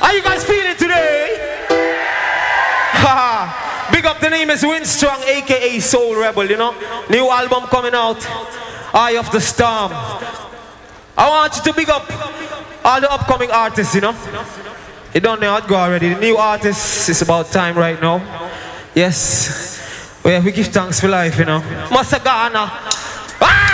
How you guys feeling today? Haha. Big up, the name is Winstrong, aka Soul Rebel, you know. New album coming out, Eye of the Storm. I want you to big up all the upcoming artists, you know. You don't know how to go already. The new artists, it's about time right now. Yes. We give thanks for life, you know. Masagana. Ah!